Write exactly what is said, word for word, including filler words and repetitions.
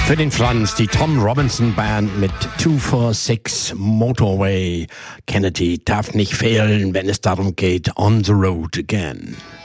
Für den Franz, die Tom Robinson Band mit zwei vier sechs Motorway. Kennedy darf nicht fehlen, wenn es darum geht, On the Road Again.